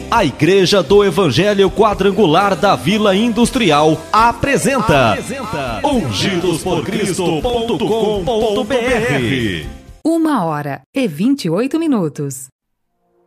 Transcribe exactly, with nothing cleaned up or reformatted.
A Igreja do Evangelho Quadrangular da Vila Industrial apresenta, apresenta ungidos por cristo ponto com ponto br. Uma hora e vinte e oito minutos.